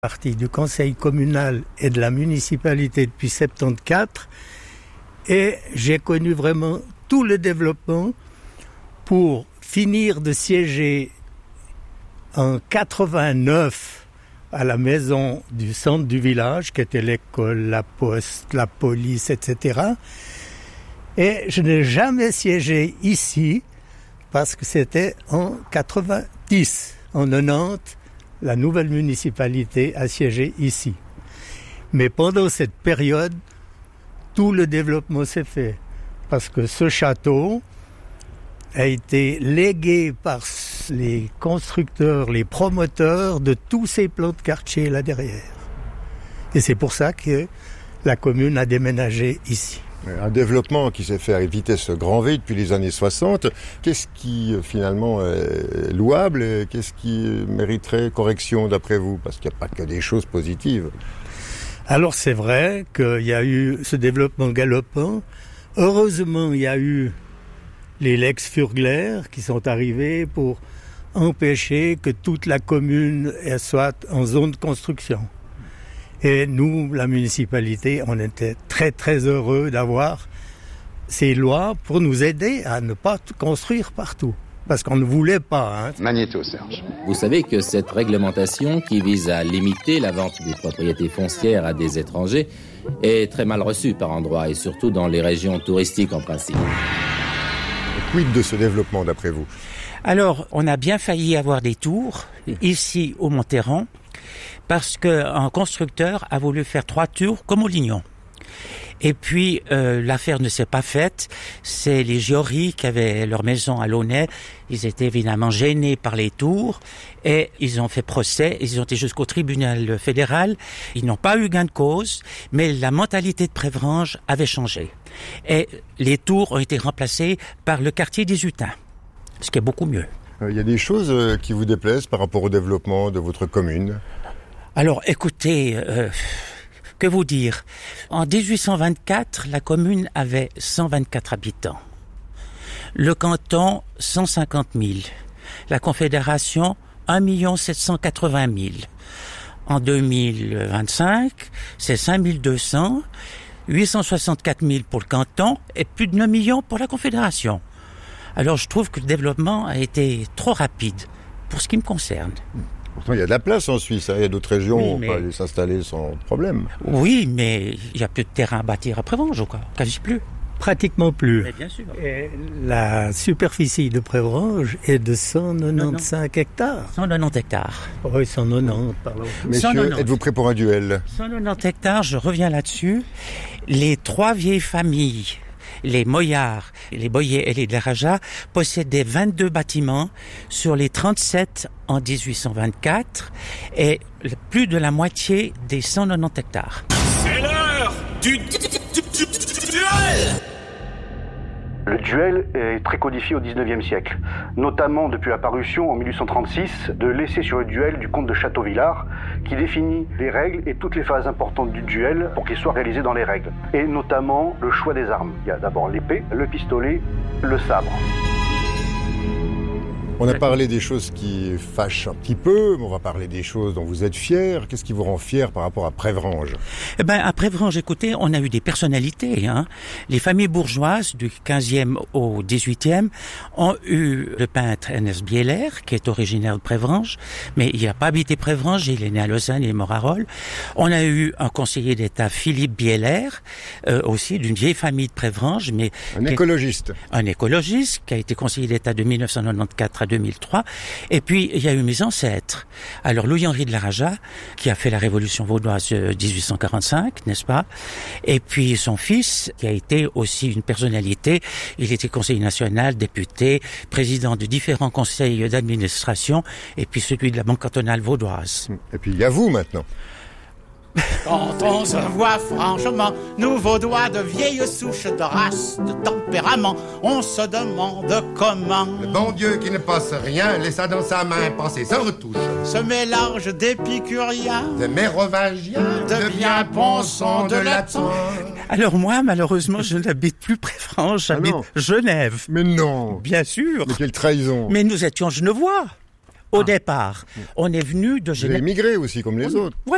Partie du conseil communal et de la municipalité depuis 1974 et j'ai connu vraiment tout le développement pour finir de siéger en 89 à la maison du centre du village qui était l'école, la poste, la police, etc. Et je n'ai jamais siégé ici parce que c'était en 90, en 90. La nouvelle municipalité a siégé ici. Mais pendant cette période, tout le développement s'est fait. Parce que ce château a été légué par les constructeurs, les promoteurs de tous ces plans de quartier là derrière. Et c'est pour ça que la commune a déménagé ici. Un développement qui s'est fait à vitesse grand V depuis les années 60. Qu'est-ce qui finalement est louable et qu'est-ce qui mériterait correction d'après vous? Parce qu'il n'y a pas que des choses positives. Alors c'est vrai qu'il y a eu ce développement galopant. Heureusement, il y a eu les Lex Furgler qui sont arrivés pour empêcher que toute la commune soit en zone de construction. Et nous, la municipalité, on était très très heureux d'avoir ces lois pour nous aider à ne pas construire partout. Parce qu'on ne voulait pas. Magnéto, Serge. Vous savez que cette réglementation qui vise à limiter la vente des propriétés foncières à des étrangers est très mal reçue par endroits et surtout dans les régions touristiques en principe. Quid de ce développement d'après vous? Alors, on a bien failli avoir des tours ici au Monterran parce qu'un constructeur a voulu faire 3 tours comme au Lignon. Et puis, l'affaire ne s'est pas faite. C'est les Giori qui avaient leur maison à Launay. Ils étaient évidemment gênés par les tours et ils ont fait procès. Ils ont été jusqu'au tribunal fédéral. Ils n'ont pas eu gain de cause, mais la mentalité de Prévranges avait changé. Et les tours ont été remplacées par le quartier des Hutins, ce qui est beaucoup mieux. Il y a des choses qui vous déplaisent par rapport au développement de votre commune? Alors, écoutez... que vous dire? En 1824, la commune avait 124 habitants. Le canton, 150 000. La Confédération, 1 780 000. En 2025, c'est 5 200, 864 000 pour le canton et plus de 9 millions pour la Confédération. Alors je trouve que le développement a été trop rapide pour ce qui me concerne. Pourtant, il y a de la place en Suisse. Il y a d'autres régions où on peut aller s'installer sans problème. Oui, mais il n'y a plus de terrain à bâtir à Prévranges, quoi. Quasi plus. Pratiquement plus. Mais bien sûr. Et la superficie de Prévranges est de 195 hectares. 190 hectares. Oui, 190, pardon. Messieurs, 190. êtes-vous prêts pour un duel? 190 hectares, je reviens là-dessus. Les 3 vieilles familles, les Moyards, les Boyer et les Dlaraja, possédaient 22 bâtiments sur les 37 en 1824 et plus de la moitié des 190 hectares. C'est l'heure du duel! Le duel est très codifié au XIXe siècle, notamment depuis la parution en 1836 de l'essai sur le duel du comte de Châteauvillard, qui définit les règles et toutes les phases importantes du duel pour qu'il soit réalisé dans les règles, et notamment le choix des armes. Il y a d'abord l'épée, le pistolet, le sabre. On a parlé des choses qui fâchent un petit peu, mais on va parler des choses dont vous êtes fiers. Qu'est-ce qui vous rend fier par rapport à Prévranges? Eh ben, à Prévranges, écoutez, on a eu des personnalités, Les familles bourgeoises du 15e au 18e ont eu le peintre Ernest Bieler, qui est originaire de Prévranges, mais il n'a pas habité Prévranges, il est né à Lausanne, il est mort à Rolle. On a eu un conseiller d'État, Philippe Bieler, aussi d'une vieille famille de Prévranges, mais... Un écologiste. Un écologiste, qui a été conseiller d'État de 1994 à 2003. Et puis, il y a eu mes ancêtres. Alors, Louis-Henri Dlaraja, qui a fait la révolution vaudoise de 1845, n'est-ce pas? Et puis, son fils, qui a été aussi une personnalité. Il était conseiller national, député, président de différents conseils d'administration, et puis celui de la Banque cantonale vaudoise. Et puis, il y a vous, maintenant. Quand on se voit franchement, nous Vaudois de vieilles souches, de race, de tempérament, on se demande comment le bon Dieu qui ne passe rien laissa dans sa main passer sans retouche ce mélange d'épicuriens, de mérovingiens, de bien pensants, de latins. Alors moi, malheureusement, je n'habite plus Prévranges, j'habite Genève. Mais non. Bien sûr. Mais quelle trahison. Mais nous étions genevois. Au départ, on est venu de Genève. Vous avez migré aussi, comme les autres. Ouais.